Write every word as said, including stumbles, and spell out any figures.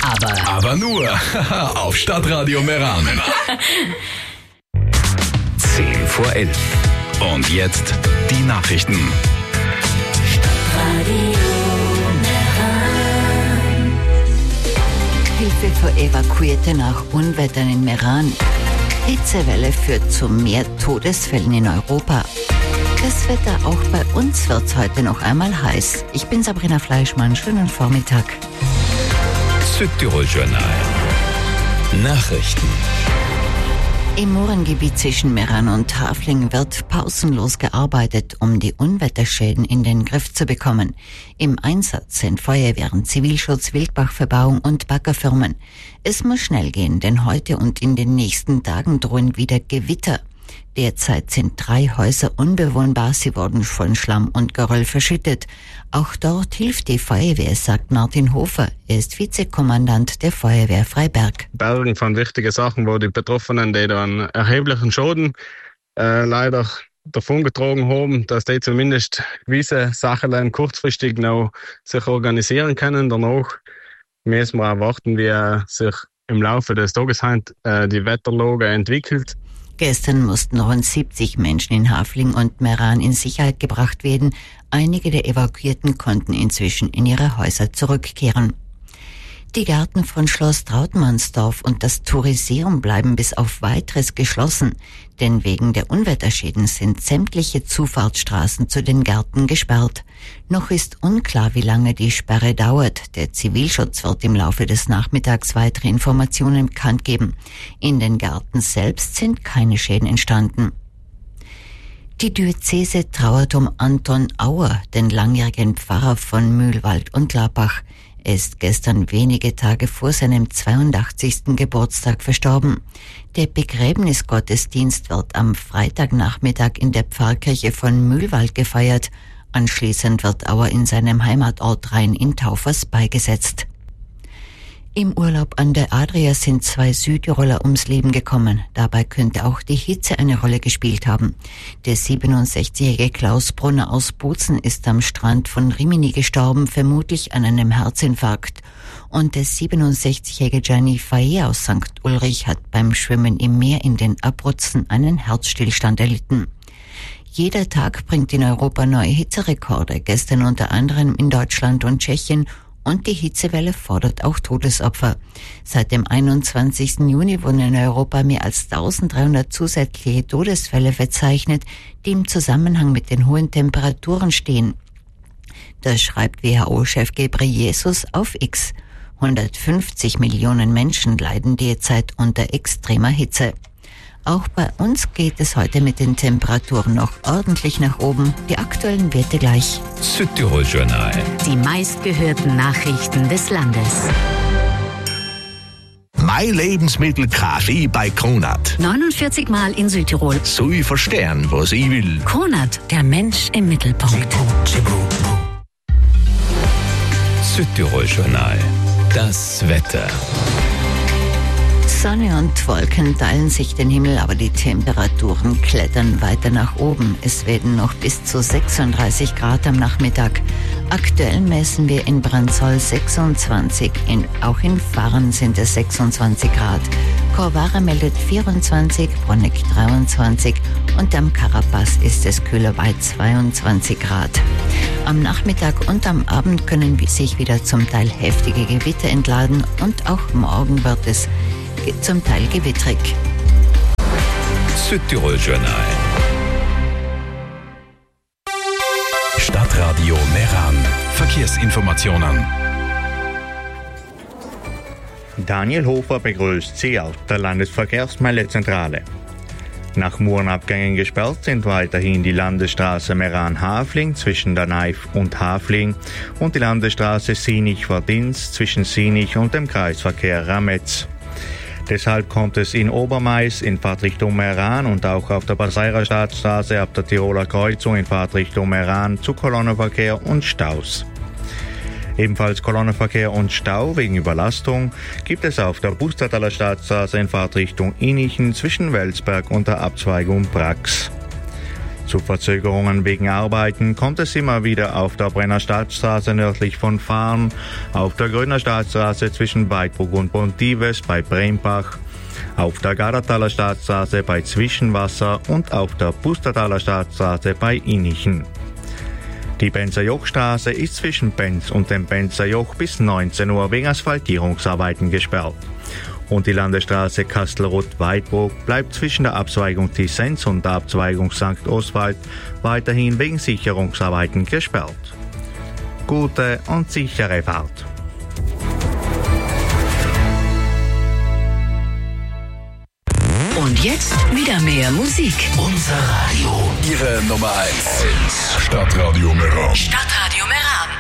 Aber... Aber nur auf Stadtradio Meran. Zehn vor elf. Und jetzt die Nachrichten. Hilfe für Evakuierte nach Unwettern in Meran. Hitzewelle führt zu mehr Todesfällen in Europa. Das Wetter auch bei uns wird's heute noch einmal heiß. Ich bin Sabrina Fleischmann. Schönen Vormittag. Südtirol Journal. Nachrichten. Im Moorengebiet zwischen Meran und Hafling wird pausenlos gearbeitet, um die Unwetterschäden in den Griff zu bekommen. Im Einsatz sind Feuerwehren, Zivilschutz, Wildbachverbauung und Baggerfirmen. Es muss schnell gehen, denn heute und in den nächsten Tagen drohen wieder Gewitter. Derzeit sind drei Häuser unbewohnbar, sie wurden von Schlamm und Geröll verschüttet. Auch dort hilft die Feuerwehr, sagt Martin Hofer. Er ist Vizekommandant der Feuerwehr Freiberg. Bergen von wichtigen Sachen, wo die Betroffenen, die dann erheblichen Schaden äh, leider davongetragen haben, dass die zumindest gewisse Sachen dann kurzfristig noch sich organisieren können. Danach müssen wir auch warten, wie sich im Laufe des Tages äh, die Wetterlage entwickelt. Gestern mussten rund siebzig Menschen in Hafling und Meran in Sicherheit gebracht werden. Einige der Evakuierten konnten inzwischen in ihre Häuser zurückkehren. Die Gärten von Schloss Trautmannsdorf und das Touriseum bleiben bis auf Weiteres geschlossen, denn wegen der Unwetterschäden sind sämtliche Zufahrtsstraßen zu den Gärten gesperrt. Noch ist unklar, wie lange die Sperre dauert. Der Zivilschutz wird im Laufe des Nachmittags weitere Informationen bekannt geben. In den Gärten selbst sind keine Schäden entstanden. Die Diözese trauert um Anton Auer, den langjährigen Pfarrer von Mühlwald und Labach. Er ist gestern wenige Tage vor seinem zweiundachtzigsten Geburtstag verstorben. Der Begräbnisgottesdienst wird am Freitagnachmittag in der Pfarrkirche von Mühlwald gefeiert. Anschließend wird Auer in seinem Heimatort Rhein in Taufers beigesetzt. Im Urlaub an der Adria sind zwei Südtiroler ums Leben gekommen. Dabei könnte auch die Hitze eine Rolle gespielt haben. Der siebenundsechzigjährige Klaus Brunner aus Bozen ist am Strand von Rimini gestorben, vermutlich an einem Herzinfarkt. Und der siebenundsechzigjährige Gianni Faye aus Sankt Ulrich hat beim Schwimmen im Meer in den Abruzzen einen Herzstillstand erlitten. Jeder Tag bringt in Europa neue Hitzerekorde, gestern unter anderem in Deutschland und Tschechien. Und die Hitzewelle fordert auch Todesopfer. Seit dem einundzwanzigsten Juni wurden in Europa mehr als eintausenddreihundert zusätzliche Todesfälle verzeichnet, die im Zusammenhang mit den hohen Temperaturen stehen. Das schreibt W H O-Chef Ghebreyesus auf X. hundertfünfzig Millionen Menschen leiden derzeit unter extremer Hitze. Auch bei uns geht es heute mit den Temperaturen noch ordentlich nach oben. Die aktuellen Werte gleich. Südtirol Journal. Die meistgehörten Nachrichten des Landes. Mein Lebensmittel kaufe ich bei Kronat. neunundvierzig Mal in Südtirol. So ich verstehen, was ich will. Kronat, der Mensch im Mittelpunkt. Südtirol Journal. Das Wetter. Sonne und Wolken teilen sich den Himmel, aber die Temperaturen klettern weiter nach oben. Es werden noch bis zu sechsunddreißig Grad am Nachmittag. Aktuell messen wir in Brandsol sechsundzwanzig, in, auch in Farren sind es sechsundzwanzig Grad. Korvara meldet vierundzwanzig, Bruneck dreiundzwanzig und am Karapaz ist es kühler bei zweiundzwanzig Grad. Am Nachmittag und am Abend können sich wieder zum Teil heftige Gewitter entladen und auch morgen wird es zum Teil gewittrig. Südtirol Journal. Stadtradio Meran. Verkehrsinformationen. Daniel Hofer begrüßt Sie auf der Landesverkehrsmeldezentrale. Nach Murenabgängen gesperrt sind weiterhin die Landesstraße Meran-Hafling zwischen der Naif und Hafling und die Landesstraße Sinich-Vardins zwischen Sinich und dem Kreisverkehr Rametz. Deshalb kommt es in Obermais in Fahrtrichtung Meran und auch auf der Baseirer Stadtstraße ab der Tiroler Kreuzung in Fahrtrichtung Meran zu Kolonnenverkehr und Staus. Ebenfalls Kolonnenverkehr und Stau wegen Überlastung gibt es auf der Bustertaler Stadtstraße in Fahrtrichtung Innichen zwischen Welsberg und der Abzweigung Brax. Zu Verzögerungen wegen Arbeiten kommt es immer wieder auf der Brennerstadtstraße nördlich von Farn, auf der Grüner Stadtstraße zwischen Weidbruck und Pontives bei Brembach, auf der Garataler Stadtstraße bei Zwischenwasser und auf der Pustertaler Stadtstraße bei Innichen. Die Benzerjochstraße ist zwischen Benz und dem Benzerjoch bis neunzehn Uhr wegen Asphaltierungsarbeiten gesperrt. Und die Landesstraße Kastelruth-Weidbruck bleibt zwischen der Abzweigung Tissenz und der Abzweigung Sankt Oswald weiterhin wegen Sicherungsarbeiten gesperrt. Gute und sichere Fahrt. Und jetzt wieder mehr Musik. Unser Radio. Ihre Nummer eins. Stadtradio Meran. Stadtradio Meran.